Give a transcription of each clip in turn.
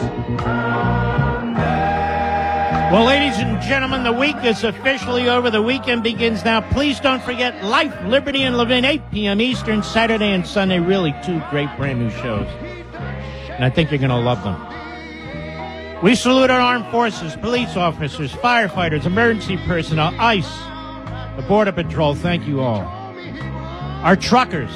Well, ladies and gentlemen, the week is officially over. The weekend begins now. Please don't forget Life, Liberty, and Levin, 8 p.m. Eastern, Saturday and Sunday. Really two great brand new shows. And I think you're going to love them. We salute our armed forces, police officers, firefighters, emergency personnel, ICE, the Border Patrol. Thank you all. Our truckers,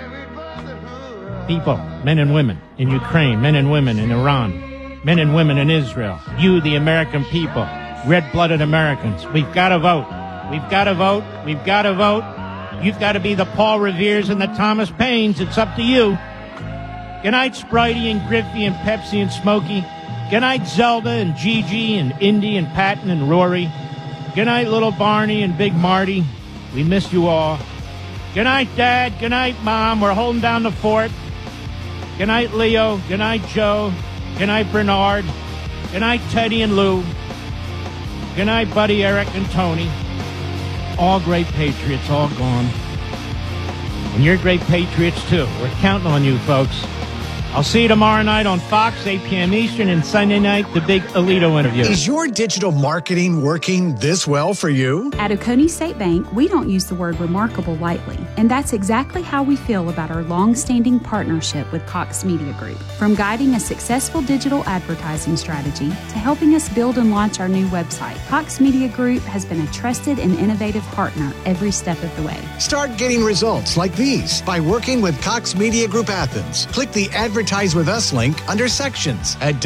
people, men and women in Ukraine, men and women in Iran, men and women in Israel, you, the American people, red-blooded Americans. We've got to vote. We've got to vote. We've got to vote. You've got to be the Paul Reveres and the Thomas Paines. It's up to you. Good night, Spritey and Griffey and Pepsi and Smokey. Good night, Zelda and Gigi and Indy and Patton and Rory. Good night, little Barney and Big Marty. We miss you all. Good night, Dad. Good night, Mom. We're holding down the fort. Good night, Leo. Good night, Joe. Good night, Bernard. Good night, Teddy and Lou. Good night, Buddy, Eric, and Tony. All great patriots, all gone. And you're great patriots, too. We're counting on you, folks. I'll see you tomorrow night on Fox, 8 p.m. Eastern, and Sunday night, the big Alito interview. Is your digital marketing working this well for you? At Oconee State Bank, we don't use the word remarkable lightly, and that's exactly how we feel about our long-standing partnership with Cox Media Group. From guiding a successful digital advertising strategy to helping us build and launch our new website, Cox Media Group has been a trusted and innovative partner every step of the way. Start getting results like these by working with Cox Media Group Athens. Click the Advertise with Us link under Sections at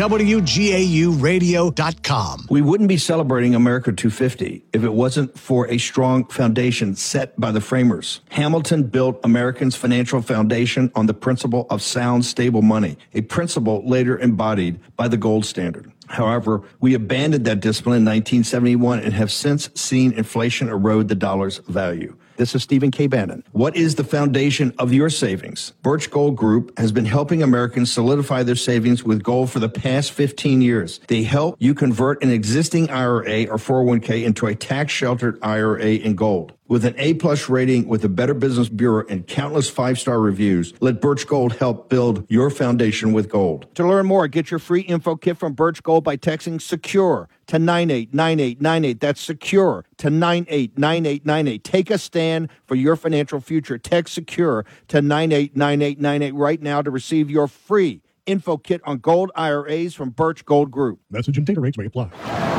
WGAUradio.com. We wouldn't be celebrating America 250 if it wasn't for a strong foundation set by the framers. Hamilton built Americans' financial foundation on the principle of sound, stable money, a principle later embodied by the gold standard. However, we abandoned that discipline in 1971 and have since seen inflation erode the dollar's value. This is Stephen K. Bannon. What is the foundation of your savings? Birch Gold Group has been helping Americans solidify their savings with gold for the past 15 years. They help you convert an existing IRA or 401k into a tax-sheltered IRA in gold. With an A-plus rating with the Better Business Bureau and countless five-star reviews, let Birch Gold help build your foundation with gold. To learn more, get your free info kit from Birch Gold by texting SECURE to 989898. That's SECURE to 989898. Take a stand for your financial future. Text SECURE to 989898 right now to receive your free info kit on gold IRAs from Birch Gold Group. Message and data rates may apply.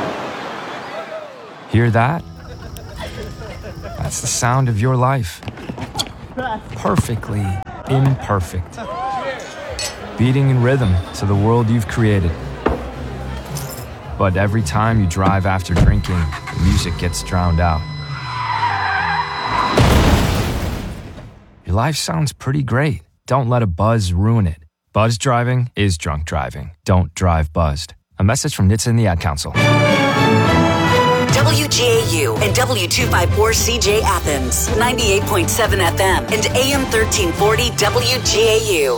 Hear that? That's the sound of your life. Perfectly imperfect. Beating in rhythm to the world you've created. But every time you drive after drinking, the music gets drowned out. Your life sounds pretty great. Don't let a buzz ruin it. Buzz driving is drunk driving. Don't drive buzzed. A message from NHTSA and the Ad Council. WGAU and W254CJ Athens, 98.7 FM and AM 1340 WGAU.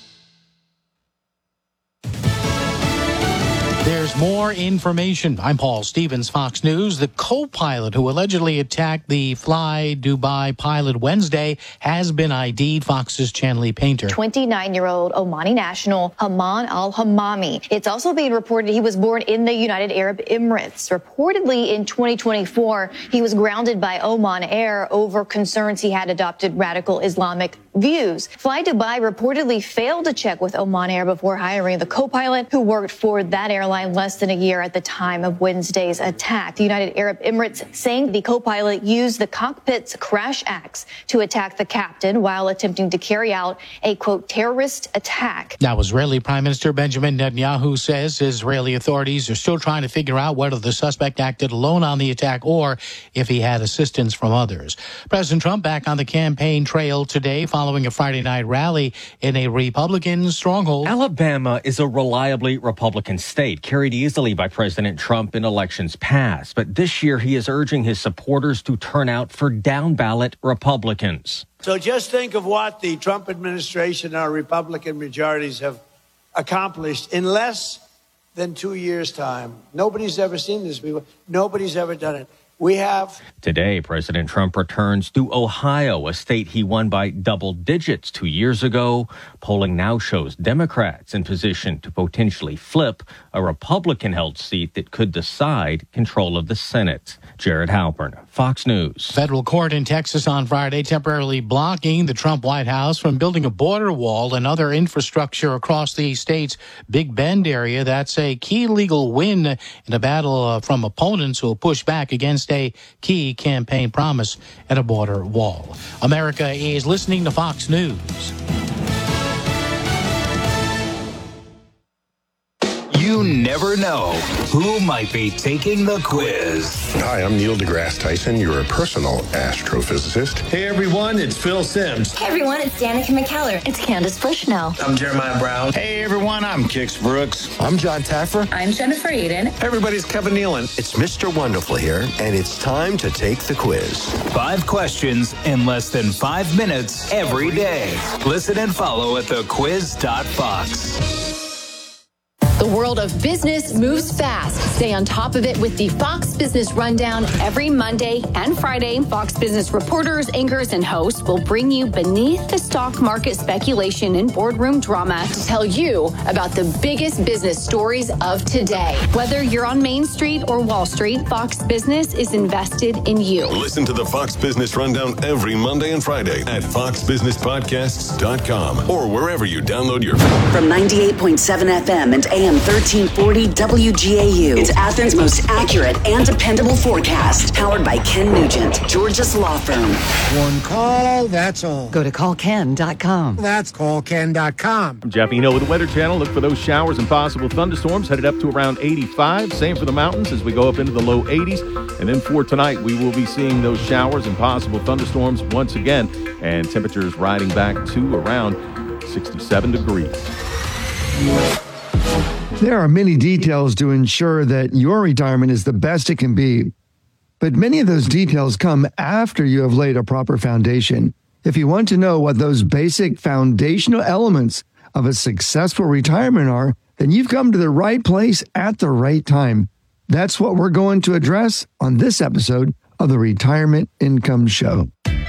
There's more information. I'm Paul Stevens, Fox News. The co-pilot who allegedly attacked the Fly Dubai pilot Wednesday has been ID'd. Fox's Chanley Painter. 29-year-old Omani national Haman al-Hamami. It's also being reported he was born in the United Arab Emirates. Reportedly in 2024, he was grounded by Oman Air over concerns he had adopted radical Islamic views. Fly Dubai reportedly failed to check with Oman Air before hiring the co-pilot who worked for that airline less than a year at the time of Wednesday's attack. The United Arab Emirates saying the co-pilot used the cockpit's crash axe to attack the captain while attempting to carry out a, quote, terrorist attack. Now, Israeli Prime Minister Benjamin Netanyahu says Israeli authorities are still trying to figure out whether the suspect acted alone on the attack or if he had assistance from others. President Trump back on the campaign trail today following a Friday night rally in a Republican stronghold. Alabama is a reliably Republican state, carried easily by President Trump in elections past. But this year, he is urging his supporters to turn out for down-ballot Republicans. So just think of what the Trump administration and our Republican majorities have accomplished in less than 2 years' time. Nobody's ever seen this before. Nobody's ever done it. We have. Today, President Trump returns to Ohio, a state he won by double digits 2 years ago. Polling now shows Democrats in position to potentially flip a Republican-held seat that could decide control of the Senate. Jared Halpern, Fox News. Federal court in Texas on Friday temporarily blocking the Trump White House from building a border wall and other infrastructure across the state's Big Bend area. That's a key legal win in a battle from opponents who will push back against a key campaign promise and a border wall. America is listening to Fox News. You never know who might be taking the quiz. Hi, I'm Neil deGrasse Tyson, your personal astrophysicist. Hey everyone, it's Phil Simms. Hey everyone, it's Danica McKellar. It's Candace Bushnell. I'm Jeremiah Brown. Hey everyone, I'm Kix Brooks. I'm John Taffer. I'm Jennifer Aiden. Hey everybody's Kevin Nealon. It's Mr. Wonderful here, and it's time to take the quiz. 5 questions in less than 5 minutes every day. Listen and follow at thequiz.fox. The world of business moves fast. Stay on top of it with the Fox Business Rundown every Monday and Friday. Fox Business reporters, anchors, and hosts will bring you beneath the stock market speculation and boardroom drama to tell you about the biggest business stories of today. Whether you're on Main Street or Wall Street, Fox Business is invested in you. Listen to the Fox Business Rundown every Monday and Friday at foxbusinesspodcasts.com or wherever you download your... From 98.7 FM and AM 1340 WGAU. It's Athens' most accurate and dependable forecast. Powered by Ken Nugent, Georgia's law firm. One call, that's all. Go to callken.com. That's callken.com. I'm Jeff Eno with the Weather Channel. Look for those showers and possible thunderstorms headed up to around 85. Same for the mountains as we go up into the low 80s. And then for tonight, we will be seeing those showers and possible thunderstorms once again. And temperatures riding back to around 67 degrees. There are many details to ensure that your retirement is the best it can be, but many of those details come after you have laid a proper foundation. If you want to know what those basic foundational elements of a successful retirement are, then you've come to the right place at the right time. That's what we're going to address on this episode of the Retirement Income Show.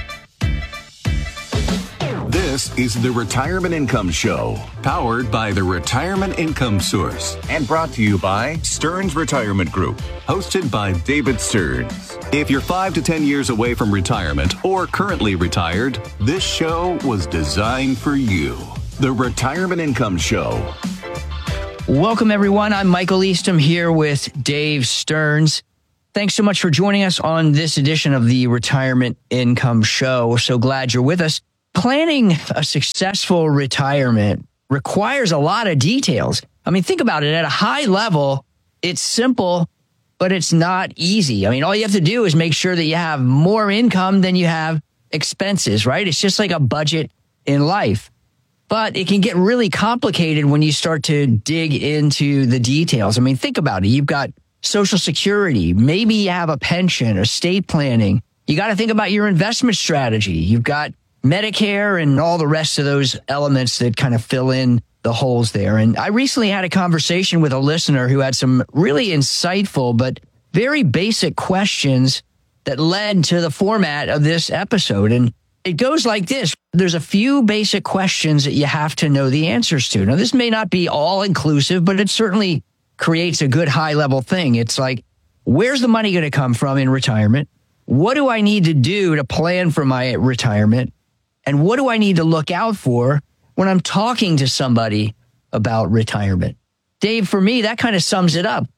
This is the Retirement Income Show, powered by the Retirement Income Source, and brought to you by Stearns Retirement Group, hosted by David Stearns. If you're 5 to 10 years away from retirement or currently retired, this show was designed for you. The Retirement Income Show. Welcome, everyone. I'm Michael Eastham here with Dave Stearns. Thanks so much for joining us on this edition of the Retirement Income Show. We're so glad you're with us. Planning a successful retirement requires a lot of details. I mean, think about it. At a high level, it's simple, but it's not easy. I mean, all you have to do is make sure that you have more income than you have expenses, right? It's just like a budget in life. But it can get really complicated when you start to dig into the details. I mean, think about it. You've got Social Security. Maybe you have a pension, estate planning. You got to think about your investment strategy. You've got Medicare and all the rest of those elements that kind of fill in the holes there. And I recently had a conversation with a listener who had some really insightful but very basic questions that led to the format of this episode. And it goes like this. There's a few basic questions that you have to know the answers to. Now, this may not be all inclusive, but it certainly creates a good high level thing. It's like, where's the money going to come from in retirement? What do I need to do to plan for my retirement? And what do I need to look out for when I'm talking to somebody about retirement? Dave, for me, that kind of sums it up.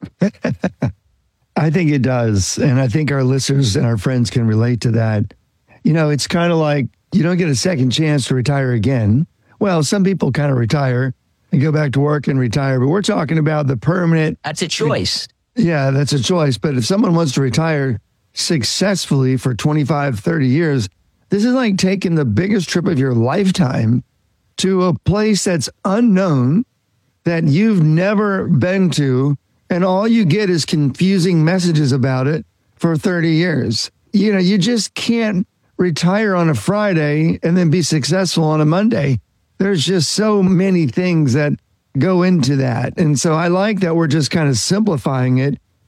I think it does. And I think our listeners and our friends can relate to that. You know, it's kind of like you don't get a second chance to retire again. Well, some people kind of retire and go back to work and retire, but we're talking about the permanent. That's a choice. Yeah, that's a choice. But if someone wants to retire successfully for 25, 30 years, this is like taking the biggest trip of your lifetime to a place that's unknown, that you've never been to, and all you get is confusing messages about it for 30 years. You know, you just can't retire on a Friday and then be successful on a Monday. There's just so many things that go into that. And so I like that we're just kind of simplifying it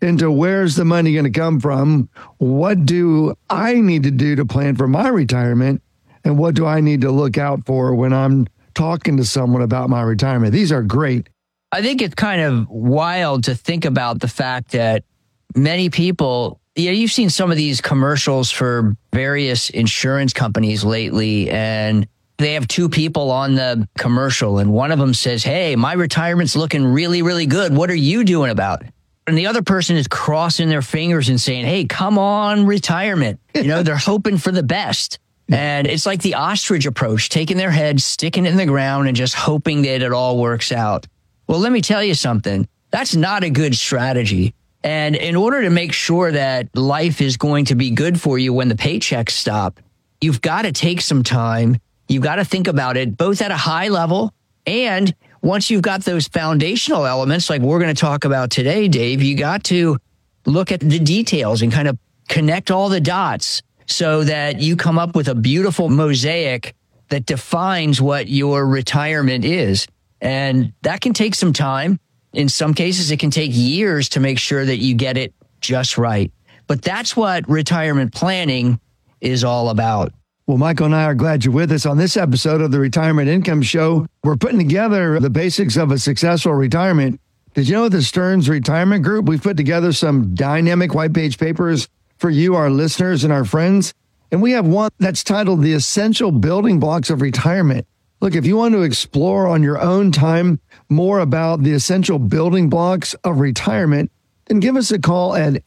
into where's the money going to come from? What do I need to do to plan for my retirement? And what do I need to look out for when I'm talking to someone about my retirement? These are great. I think it's kind of wild to think about the fact that many people, you've seen some of these commercials for various insurance companies lately, and they have two people on the commercial, and one of them says, hey, my retirement's looking really, really good. What are you doing about it? And the other person is crossing their fingers and saying, hey, come on, retirement. They're hoping for the best. And it's like the ostrich approach, taking their head, sticking it in the ground, and just hoping that it all works out. Well, let me tell you something. That's not a good strategy. And in order to make sure that life is going to be good for you when the paychecks stop, you've got to take some time. You've got to think about it both at a high level, and once you've got those foundational elements like we're going to talk about today, Dave, you got to look at the details and kind of connect all the dots so that you come up with a beautiful mosaic that defines what your retirement is. And that can take some time. In some cases, it can take years to make sure that you get it just right. But that's what retirement planning is all about. Well, Michael and I are glad you're with us on this episode of the Retirement Income Show. We're putting together the basics of a successful retirement. Did you know the Stearns Retirement Group, we've put together some dynamic white page papers for you, our listeners and our friends. And we have one that's titled The Essential Building Blocks of Retirement. Look, if you want to explore on your own time more about the essential building blocks of retirement, then give us a call at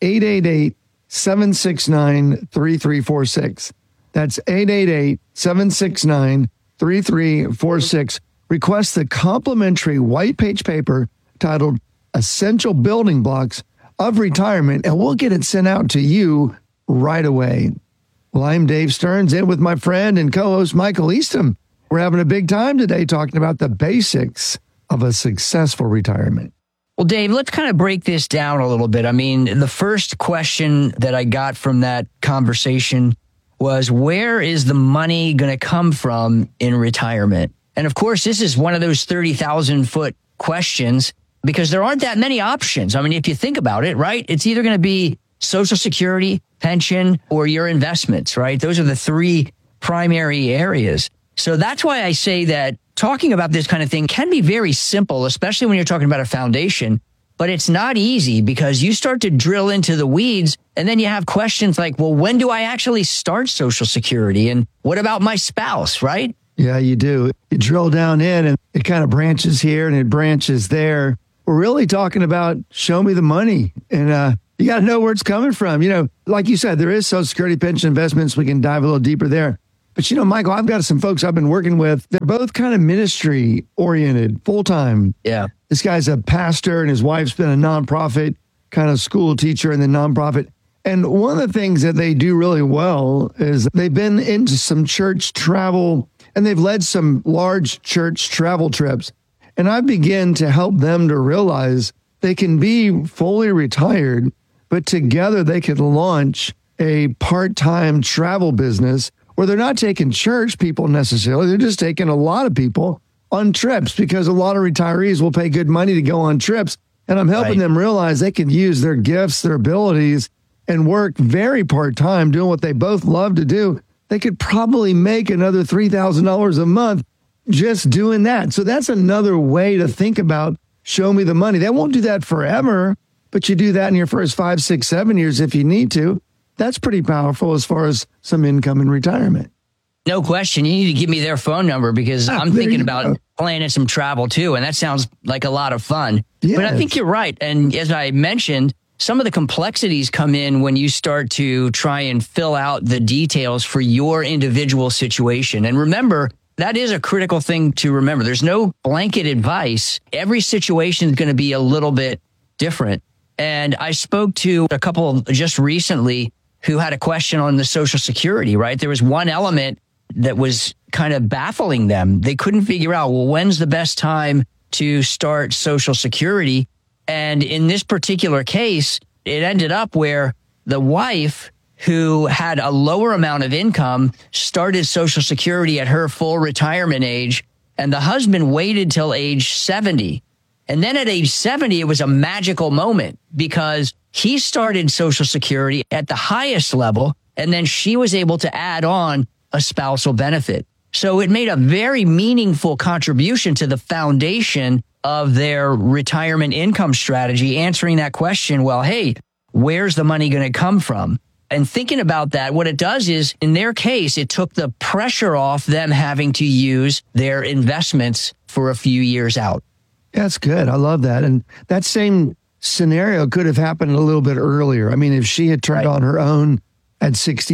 888-769-3346. That's 888-769-3346. Request the complimentary white page paper titled Essential Building Blocks of Retirement, and we'll get it sent out to you right away. Well, I'm Dave Stearns, in with my friend and co-host Michael Eastham. We're having a big time today talking about the basics of a successful retirement. Well, Dave, let's kind of break this down a little bit. I mean, the first question that I got from that conversation was, where is the money going to come from in retirement? And of course, this is one of those 30,000-foot questions because there aren't that many options. I mean, if you think about it, right, it's either going to be Social Security, pension, or your investments, right? Those are the three primary areas. So that's why I say that talking about this kind of thing can be very simple, especially when you're talking about a foundation, but it's not easy because you start to drill into the weeds and then you have questions like, well, when do I actually start Social Security? And what about my spouse, right? Yeah, you do. You drill down in and it kind of branches here and it branches there. We're really talking about show me the money. And you got to know where it's coming from. Like you said, there is Social Security, pension, investments. We can dive a little deeper there. But, Michael, I've got some folks I've been working with. They're both kind of ministry oriented, full time. Yeah. This guy's a pastor and his wife's been a nonprofit kind of school teacher in the nonprofit. And one of the things that they do really well is they've been into some church travel and they've led some large church travel trips. And I begin to help them to realize they can be fully retired, but together they could launch a part-time travel business where they're not taking church people necessarily. They're just taking a lot of people on trips because a lot of retirees will pay good money to go on trips. And I'm helping them realize they can use their gifts, their abilities, and work very part-time doing what they both love to do. They could probably make another $3,000 a month just doing that. So that's another way to think about show me the money. They won't do that forever, but you do that in your first 5, 6, 7 years if you need to. That's pretty powerful as far as some income in retirement. No question. You need to give me their phone number because I'm thinking about planning some travel too. And that sounds like a lot of fun. Yes. But I think you're right. And as I mentioned, some of the complexities come in when you start to try and fill out the details for your individual situation. And remember, that is a critical thing to remember. There's no blanket advice. Every situation is going to be a little bit different. And I spoke to a couple just recently who had a question on the Social Security, right? There was one element that was kind of baffling them. They couldn't figure out, well, when's the best time to start Social Security? And in this particular case, it ended up where the wife, who had a lower amount of income, started Social Security at her full retirement age, and the husband waited till age 70. And then at age 70, it was a magical moment because he started Social Security at the highest level, and then she was able to add on a spousal benefit. So it made a very meaningful contribution to the foundation of their retirement income strategy, answering that question, well, hey, where's the money going to come from? And thinking about that, what it does is, in their case, it took the pressure off them having to use their investments for a few years out. That's good. I love that. And that same scenario could have happened a little bit earlier. I mean, if she had turned on her own at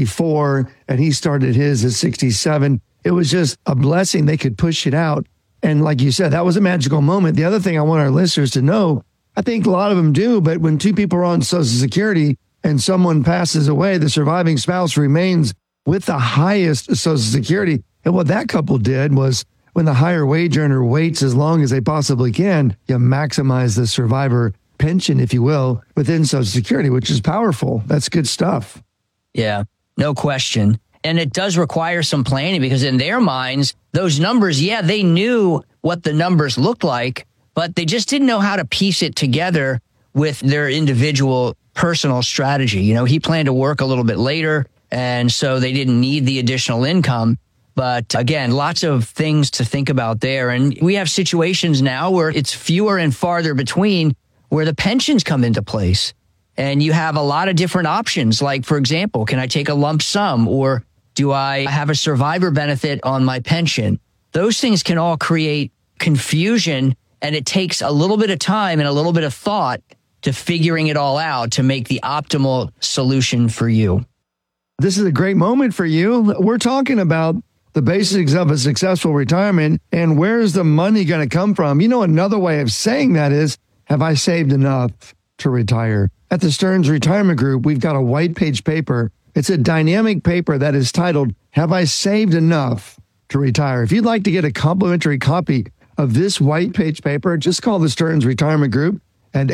64 and he started his at 67, it was just a blessing. They could push it out. And like you said, that was a magical moment. The other thing I want our listeners to know, I think a lot of them do, but when two people are on Social Security and someone passes away, the surviving spouse remains with the highest Social Security. And what that couple did was, when the higher wage earner waits as long as they possibly can, you maximize the survivor pension, if you will, within Social Security, which is powerful. That's good stuff. Yeah, no question. And it does require some planning because in their minds, those numbers, yeah, they knew what the numbers looked like, but they just didn't know how to piece it together with their individual personal strategy. You know, he planned to work a little bit later, and so they didn't need the additional income. But again, lots of things to think about there. And we have situations now where it's fewer and farther between where the pensions come into place. And you have a lot of different options. Like, for example, can I take a lump sum, or do I have a survivor benefit on my pension? Those things can all create confusion, and it takes a little bit of time and a little bit of thought to figuring it all out to make the optimal solution for you. This is a great moment for you. We're talking about the basics of a successful retirement and where's the money going to come from. You know, another way of saying that is, have I saved enough to retire? At the Stearns Retirement Group, we've got a white page paper. It's a dynamic paper that is titled, Have I Saved Enough to Retire? If you'd like to get a complimentary copy of this white page paper, just call the Stearns Retirement Group at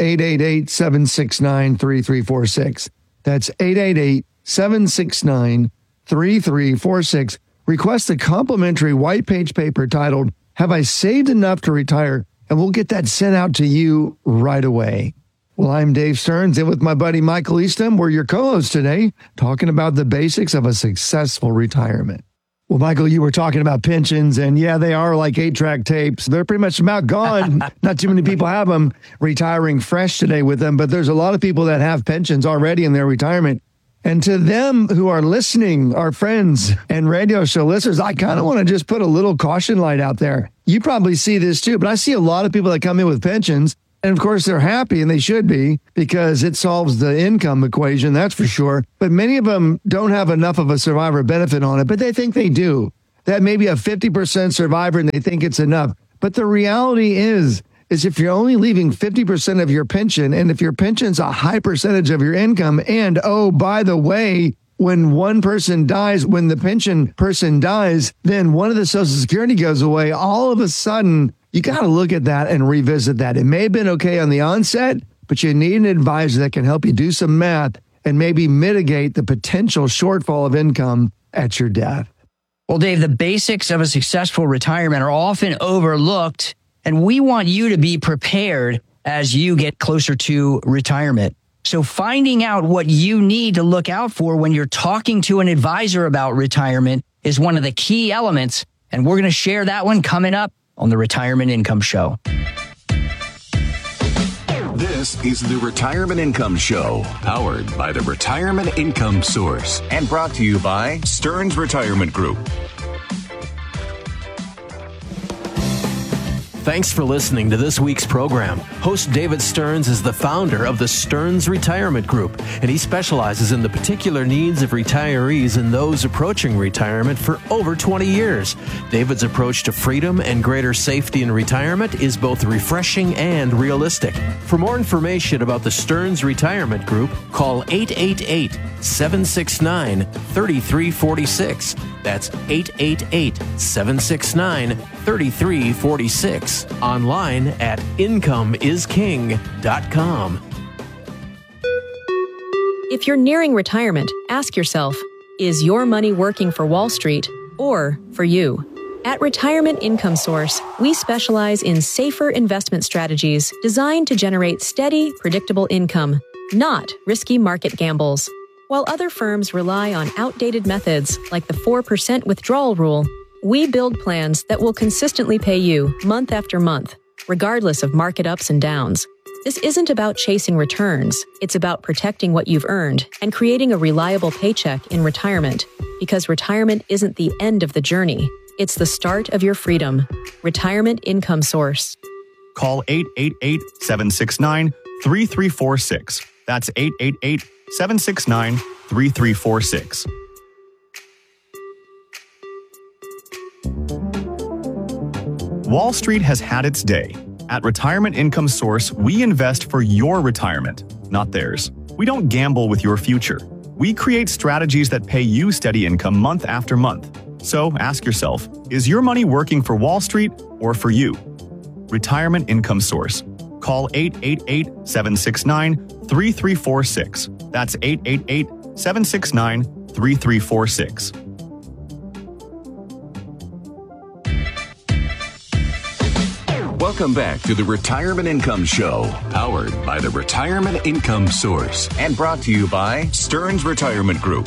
888-769-3346. That's 888-769-3346. Request a complimentary white page paper titled, Have I Saved Enough to Retire? And we'll get that sent out to you right away. Well, I'm Dave Stearns, and with my buddy Michael Eastham, we're your co-hosts today, talking about the basics of a successful retirement. Well, Michael, you were talking about pensions, and yeah, they are like 8-track tapes. They're pretty much about gone. Not too many people have them retiring fresh today with them, but there's a lot of people that have pensions already in their retirement. And to them who are listening, our friends and radio show listeners, I kind of want to just put a little caution light out there. You probably see this too, but I see a lot of people that come in with pensions. And of course, they're happy, and they should be, because it solves the income equation, that's for sure. But many of them don't have enough of a survivor benefit on it, but they think they do. That may be a 50% survivor, and they think it's enough. But the reality is if you're only leaving 50% of your pension, and if your pension's a high percentage of your income, and oh, by the way, when one person dies, when the pension person dies, then one of the Social Security goes away, all of a sudden, you got to look at that and revisit that. It may have been okay on the onset, but you need an advisor that can help you do some math and maybe mitigate the potential shortfall of income at your death. Well, Dave, the basics of a successful retirement are often overlooked, and we want you to be prepared as you get closer to retirement. So finding out what you need to look out for when you're talking to an advisor about retirement is one of the key elements, and we're going to share that one coming up on the Retirement Income Show. This is the Retirement Income Show, powered by the Retirement Income Source, and brought to you by Stearns Retirement Group. Thanks for listening to this week's program. Host David Stearns is the founder of the Stearns Retirement Group, and he specializes in the particular needs of retirees and those approaching retirement for over 20 years. David's approach to freedom and greater safety in retirement is both refreshing and realistic. For more information about the Stearns Retirement Group, call 888-769-3346. That's 888-769-3346. Online at incomeisking.com. If you're nearing retirement, ask yourself, is your money working for Wall Street or for you? At Retirement Income Source, we specialize in safer investment strategies designed to generate steady, predictable income, not risky market gambles. While other firms rely on outdated methods like the 4% withdrawal rule, we build plans that will consistently pay you month after month, regardless of market ups and downs. This isn't about chasing returns. It's about protecting what you've earned and creating a reliable paycheck in retirement, because retirement isn't the end of the journey. It's the start of your freedom. Retirement Income Source. Call 888-769-3346. That's 888-769-3346. Wall Street has had its day. At Retirement Income Source, we invest for your retirement, not theirs. We don't gamble with your future. We create strategies that pay you steady income month after month. So ask yourself, is your money working for Wall Street or for you? Retirement Income Source. Call 888-769-3346. That's 888-769-3346. Welcome back to the Retirement Income Show, powered by the Retirement Income Source and brought to you by Stearns Retirement Group.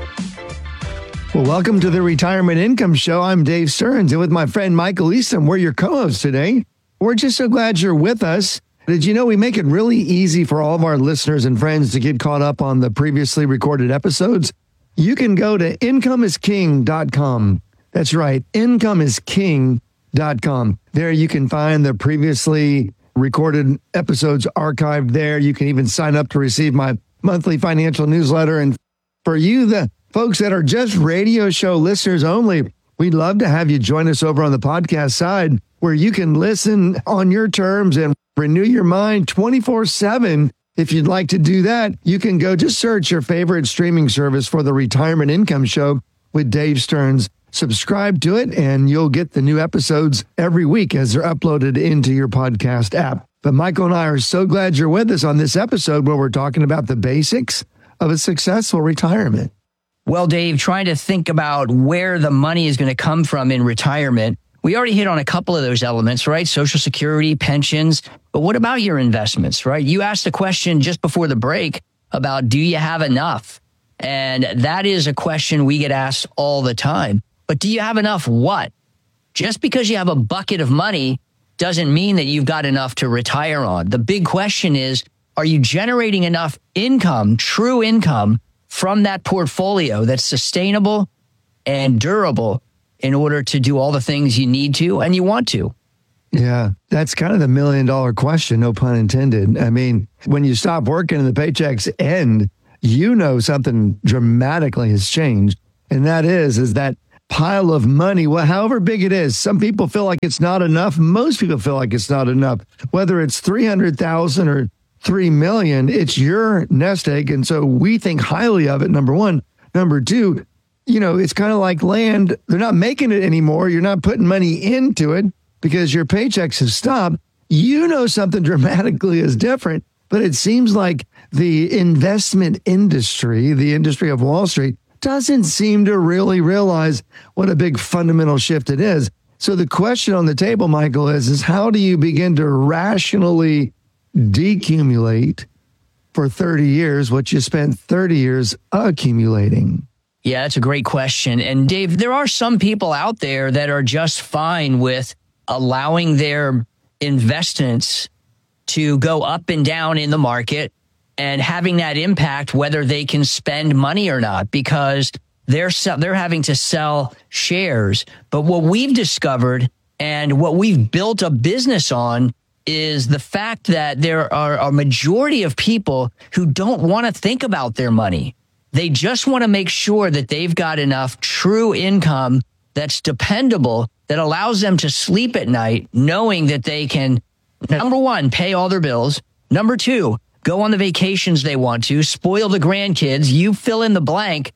Well, welcome to the Retirement Income Show. I'm Dave Stearns, and with my friend Michael Eastham, we're your co-hosts today. We're just so glad you're with us. Did you know we make it really easy for all of our listeners and friends to get caught up on the previously recorded episodes? You can go to incomeisking.com. That's right, incomeisking.com. There you can find the previously recorded episodes archived there. You can even sign up to receive my monthly financial newsletter. And for you, the folks that are just radio show listeners only, we'd love to have you join us over on the podcast side, where you can listen on your terms and renew your mind 24/7. If you'd like to do that, you can go just search your favorite streaming service for the Retirement Income Show with Dave Stearns. Subscribe to it, and you'll get the new episodes every week as they're uploaded into your podcast app. But Michael and I are so glad you're with us on this episode where we're talking about the basics of a successful retirement. Well, Dave, trying to think about where the money is going to come from in retirement. We already hit on a couple of those elements, right? Social Security, pensions. But what about your investments, right? You asked a question just before the break about, do you have enough? And that is a question we get asked all the time. But do you have enough what? Just because you have a bucket of money doesn't mean that you've got enough to retire on. The big question is, are you generating enough income, true income, from that portfolio that's sustainable and durable in order to do all the things you need to and you want to? Yeah, that's kind of the $1 million question, no pun intended. I mean, when you stop working and the paychecks end, you know something dramatically has changed. And that is that pile of money, well, however big it is. Some people feel like it's not enough. Most people feel like it's not enough. Whether it's $300,000 or $3 million, it's your nest egg. And so we think highly of it, number one. Number two, you know, it's kind of like land. They're not making it anymore. You're not putting money into it because your paychecks have stopped. You know something dramatically is different, but it seems like the investment industry, the industry of Wall Street, doesn't seem to really realize what a big fundamental shift it is. So the question on the table, Michael, is how do you begin to rationally decumulate for 30 years what you spent 30 years accumulating? Yeah, that's a great question. And Dave, there are some people out there that are just fine with allowing their investments to go up and down in the market and having that impact whether they can spend money or not, because they're having to sell shares. But what we've discovered and what we've built a business on is the fact that there are a majority of people who don't want to think about their money. They just want to make sure that they've got enough true income that's dependable, that allows them to sleep at night knowing that they can, number one, pay all their bills. Number two, go on the vacations they want to, spoil the grandkids. You fill in the blank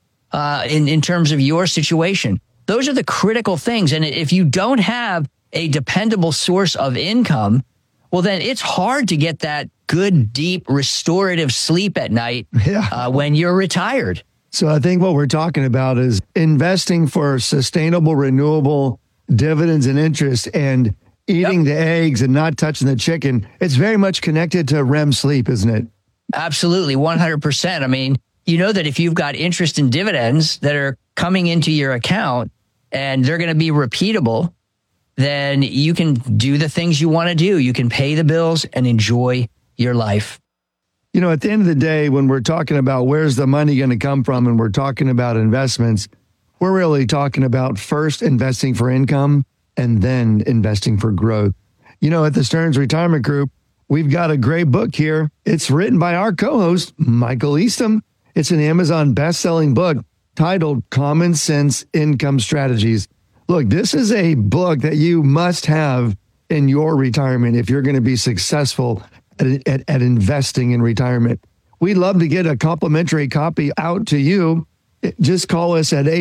in terms of your situation. Those are the critical things. And if you don't have a dependable source of income, well, then it's hard to get that good, deep, restorative sleep at night when you're retired. So I think what we're talking about is investing for sustainable, renewable dividends and interest and eating the eggs and not touching the chicken, it's very much connected to REM sleep, isn't it? Absolutely, 100%. I mean, you know that if you've got interest and dividends that are coming into your account and they're going to be repeatable, then you can do the things you want to do. You can pay the bills and enjoy your life. You know, at the end of the day, when we're talking about where's the money going to come from and we're talking about investments, we're really talking about first investing for income and then investing for growth. You know, at the Stearns Retirement Group, we've got a great book here. It's written by our co-host, Michael Eastham. It's an Amazon best-selling book titled Common Sense Income Strategies. Look, this is a book that you must have in your retirement if you're going to be successful at investing in retirement. We'd love to get a complimentary copy out to you. Just call us at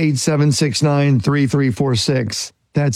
888-769-3346. That's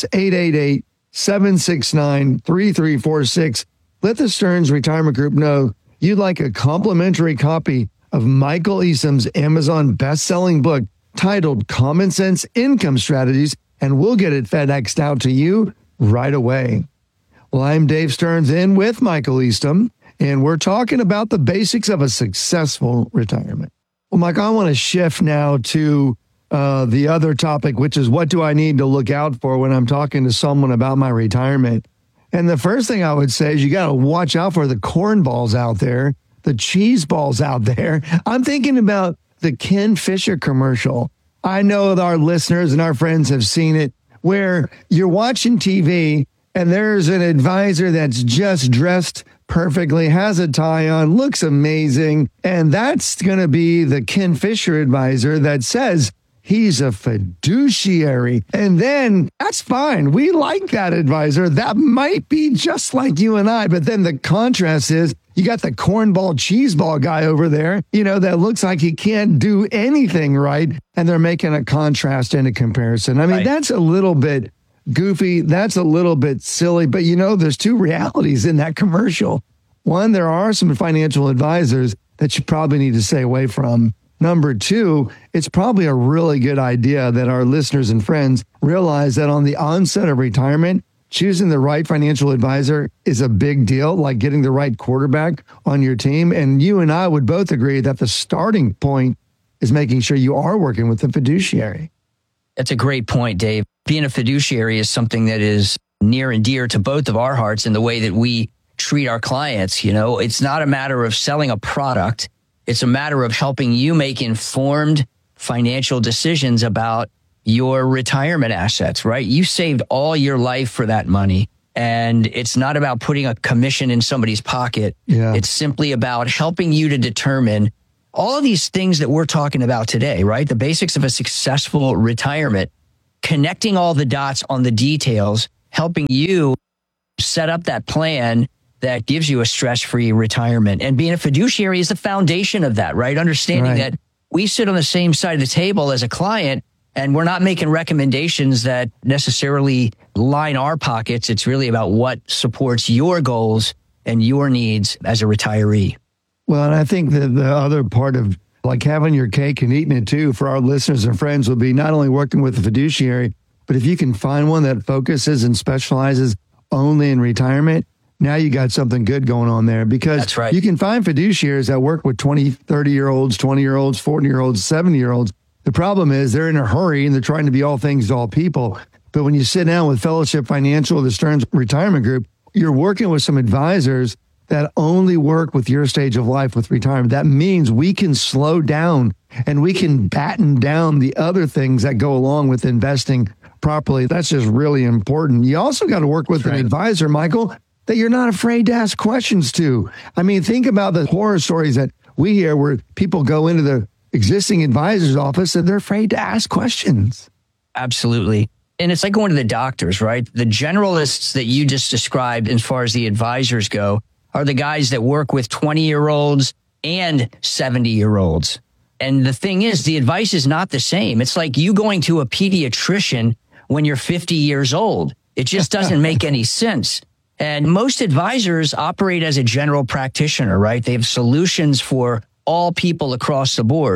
888-769-3346. Let the Stearns Retirement Group know you'd like a complimentary copy of Michael Eastham's Amazon best-selling book titled Common Sense Income Strategies, and we'll get it FedExed out to you right away. Well, I'm Dave Stearns in with Michael Eastham, and we're talking about the basics of a successful retirement. Well, Mike, I want to shift now to the other topic, which is what do I need to look out for when I'm talking to someone about my retirement? And the first thing I would say is you got to watch out for the corn balls out there, the cheese balls out there. I'm thinking about the Ken Fisher commercial. I know that our listeners and our friends have seen it, where you're watching TV and there's an advisor that's just dressed perfectly, has a tie on, looks amazing. And that's going to be the Ken Fisher advisor that says he's a fiduciary. And then that's fine. We like that advisor. That might be just like you and I. But then the contrast is you got the cornball cheeseball guy over there, you know, that looks like he can't do anything right. And they're making a contrast and a comparison. I mean, That's a little bit goofy. That's a little bit silly. But, you know, there's two realities in that commercial. One, there are some financial advisors that you probably need to stay away from. Number two, it's probably a really good idea that our listeners and friends realize that on the onset of retirement, choosing the right financial advisor is a big deal, like getting the right quarterback on your team. And you and I would both agree that the starting point is making sure you are working with a fiduciary. That's a great point, Dave. Being a fiduciary is something that is near and dear to both of our hearts in the way that we treat our clients. You know, it's not a matter of selling a product. It's a matter of helping you make informed financial decisions about your retirement assets, right? You saved all your life for that money. And it's not about putting a commission in somebody's pocket. Yeah. It's simply about helping you to determine all of these things that we're talking about today, right? The basics of a successful retirement, connecting all the dots on the details, helping you set up that plan that gives you a stress-free retirement. And being a fiduciary is the foundation of that, right? Understanding that we sit on the same side of the table as a client, and we're not making recommendations that necessarily line our pockets. It's really about what supports your goals and your needs as a retiree. Well, and I think that the other part of like having your cake and eating it too for our listeners and friends will be not only working with a fiduciary, but if you can find one that focuses and specializes only in retirement, now you got something good going on there, because you can find fiduciaries that work with 20, 30-year-olds, 20-year-olds, 40-year-olds, 70-year-olds. The problem is they're in a hurry and they're trying to be all things to all people. But when you sit down with Fellowship Financial, the Stearns Retirement Group, you're working with some advisors that only work with your stage of life with retirement. That means we can slow down and we can batten down the other things that go along with investing properly. That's just really important. You also got to work with an advisor, Michael, that you're not afraid to ask questions to. I mean, think about the horror stories that we hear where people go into the existing advisor's office and they're afraid to ask questions. Absolutely. And it's like going to the doctors, right? The generalists that you just described as far as the advisors go are the guys that work with 20-year-olds and 70-year-olds. And the thing is, the advice is not the same. It's like you going to a pediatrician when you're 50 years old. It just doesn't make any sense. And most advisors operate as a general practitioner, right? They have solutions for all people across the board.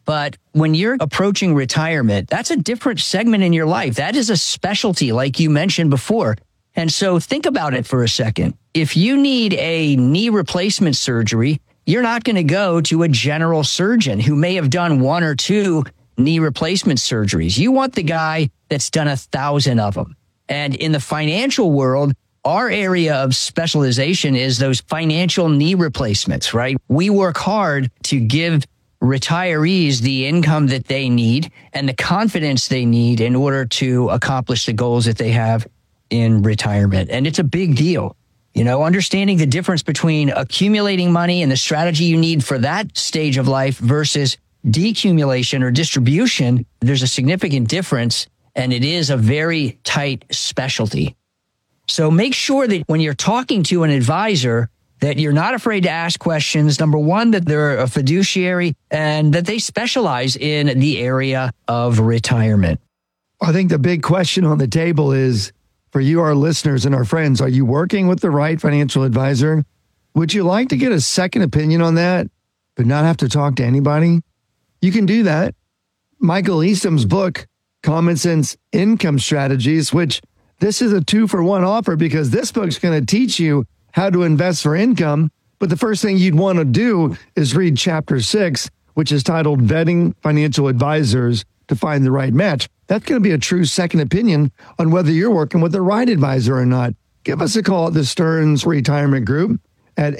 But when you're approaching retirement, that's a different segment in your life. That is a specialty, like you mentioned before. And so think about it for a second. If you need a knee replacement surgery, you're not going to go to a general surgeon who may have done 1 or 2 knee replacement surgeries. You want the guy that's done 1,000 of them. And in the financial world, our area of specialization is those financial knee replacements, right? We work hard to give retirees the income that they need and the confidence they need in order to accomplish the goals that they have in retirement. And it's a big deal. You know, understanding the difference between accumulating money and the strategy you need for that stage of life versus decumulation or distribution, there's a significant difference, and it is a very tight specialty. So make sure that when you're talking to an advisor, that you're not afraid to ask questions. Number one, that they're a fiduciary and that they specialize in the area of retirement. I think the big question on the table is, for you, our listeners and our friends, are you working with the right financial advisor? Would you like to get a second opinion on that, but not have to talk to anybody? You can do that. Michael Eastham's book, Common Sense Income Strategies, which this is a 2-for-1 offer because this book's going to teach you how to invest for income. But the first thing you'd want to do is read chapter 6, which is titled Vetting Financial Advisors to Find the Right Match. That's going to be a true second opinion on whether you're working with the right advisor or not. Give us a call at the Stearns Retirement Group at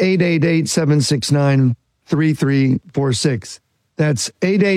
888-769-3346. That's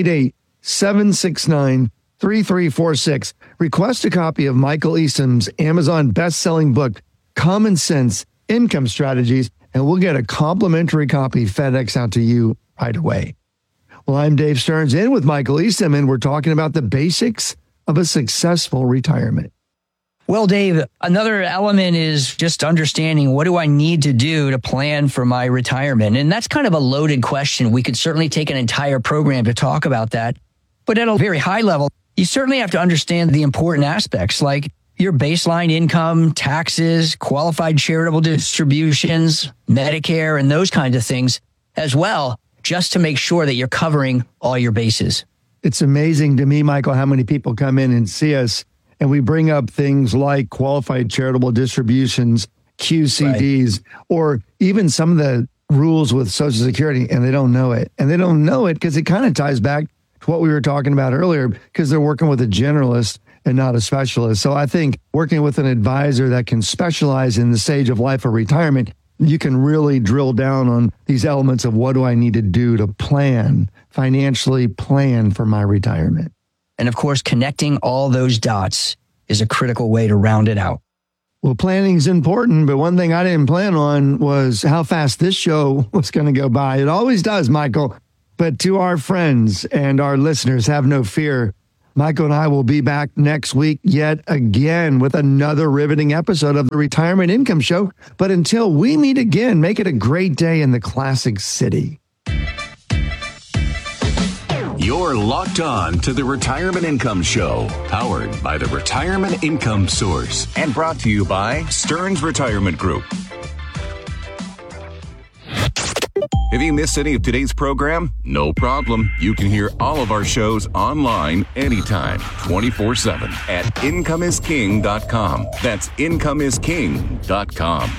888-769-3346. Request a copy of Michael Eastham's Amazon best-selling book, Common Sense Income Strategies, and we'll get a complimentary copy FedEx out to you right away. Well, I'm Dave Stearns in with Michael Eastham, and we're talking about the basics of a successful retirement. Well, Dave, another element is just understanding what do I need to do to plan for my retirement? And that's kind of a loaded question. We could certainly take an entire program to talk about that. But at a very high level, you certainly have to understand the important aspects like your baseline income, taxes, qualified charitable distributions, Medicare, and those kinds of things as well, just to make sure that you're covering all your bases. It's amazing to me, Michael, how many people come in and see us and we bring up things like qualified charitable distributions, QCDs, or even some of the rules with Social Security, and they don't know it. And they don't know it because it kind of ties back to what we were talking about earlier, because they're working with a generalist and not a specialist. So I think working with an advisor that can specialize in the stage of life or retirement, you can really drill down on these elements of what do I need to do to financially plan for my retirement. And of course, connecting all those dots is a critical way to round it out. Well, planning is important, but one thing I didn't plan on was how fast this show was going to go by. It always does, Michael. But to our friends and our listeners, have no fear. Michael and I will be back next week yet again with another riveting episode of the Retirement Income Show. But until we meet again, make it a great day in the Classic City. You're locked on to the Retirement Income Show, powered by the Retirement Income Source and brought to you by Stearns Retirement Group. Have you missed any of today's program? No problem. You can hear all of our shows online anytime, 24/7 at incomeisking.com. That's incomeisking.com.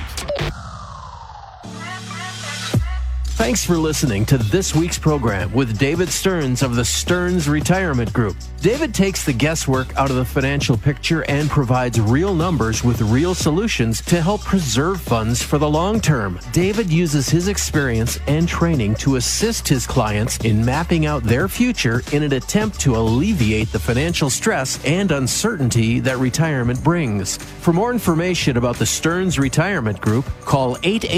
Thanks for listening to this week's program with David Stearns of the Stearns Retirement Group. David takes the guesswork out of the financial picture and provides real numbers with real solutions to help preserve funds for the long term. David uses his experience and training to assist his clients in mapping out their future in an attempt to alleviate the financial stress and uncertainty that retirement brings. For more information about the Stearns Retirement Group, call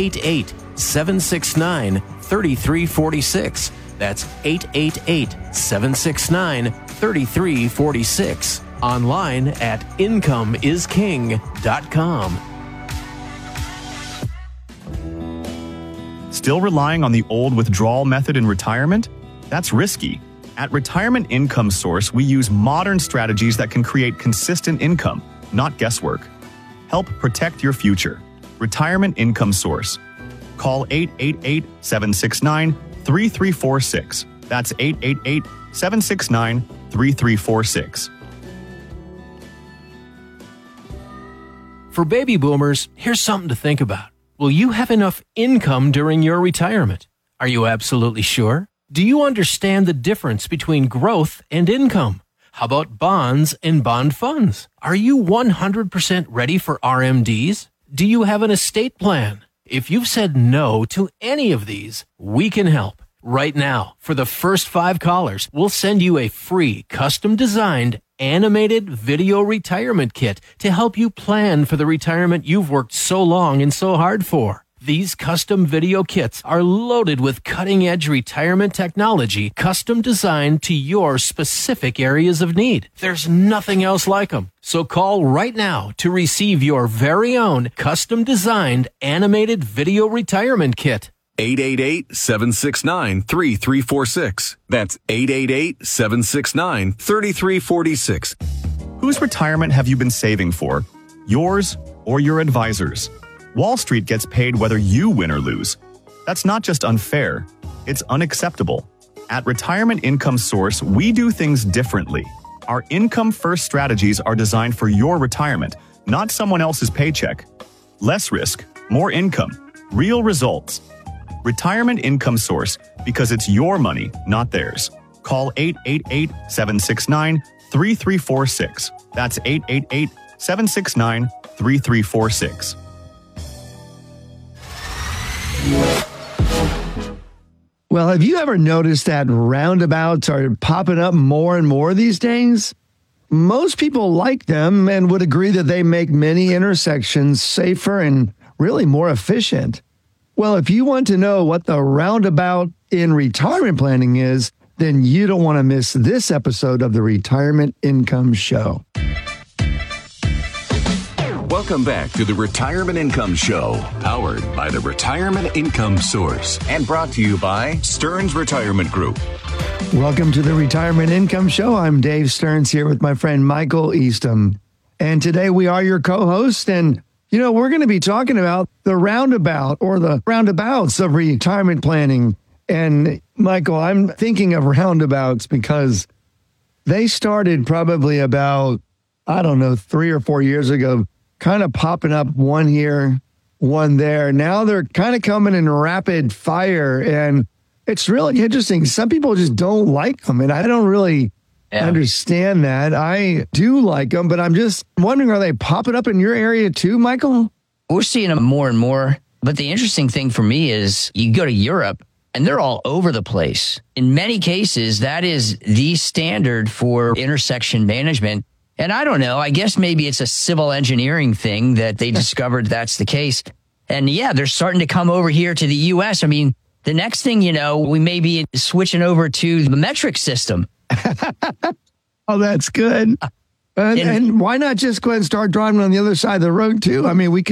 888-769-3346. That's 888-769-3346. Online at incomeisking.com. Still relying on the old withdrawal method in retirement? That's risky. At Retirement Income Source, we use modern strategies that can create consistent income, not guesswork. Help protect your future. Retirement Income Source. Call 888-769-3346. That's 888-769-3346. For baby boomers, here's something to think about. Will you have enough income during your retirement? Are you absolutely sure? Do you understand the difference between growth and income? How about bonds and bond funds? Are you 100% ready for RMDs? Do you have an estate plan? If you've said no to any of these, we can help. Right now, for the first 5 callers, we'll send you a free, custom-designed, animated video retirement kit to help you plan for the retirement you've worked so long and so hard for. These custom video kits are loaded with cutting-edge retirement technology, custom designed to your specific areas of need. There's nothing else like them. So call right now to receive your very own custom-designed animated video retirement kit. 888-769-3346. That's 888-769-3346. Whose retirement have you been saving for? Yours or your advisor's? Wall Street gets paid whether you win or lose. That's not just unfair, it's unacceptable. At Retirement Income Source, we do things differently. Our income-first strategies are designed for your retirement, not someone else's paycheck. Less risk, more income, real results. Retirement Income Source, because it's your money, not theirs. Call 888-769-3346. That's 888-769-3346. Well, have you ever noticed that roundabouts are popping up more and more these days? Most people like them and would agree that they make many intersections safer and really more efficient. Well, if you want to know what the roundabout in retirement planning is, then you don't want to miss this episode of the Retirement Income Show. Welcome back to the Retirement Income Show, powered by the Retirement Income Source and brought to you by Stearns Retirement Group. Welcome to the Retirement Income Show. I'm Dave Stearns here with my friend Michael Eastham. And today we are your co-hosts. And, we're going to be talking about the roundabout or the roundabouts of retirement planning. And, Michael, I'm thinking of roundabouts because they started probably about, 3 or 4 years ago, kind of popping up one here, one there. Now they're kind of coming in rapid fire, and it's really interesting. Some people just don't like them, and I don't really understand that. I do like them, but I'm just wondering, are they popping up in your area too, Michael? We're seeing them more and more. But the interesting thing for me is you go to Europe, and they're all over the place. In many cases, that is the standard for intersection management. And I don't know, I guess maybe it's a civil engineering thing that they discovered that's the case. And they're starting to come over here to the U.S. I mean, the next thing you know, we may be switching over to the metric system. Oh, that's good. And why not just go ahead and start driving on the other side of the road, too? I mean, we could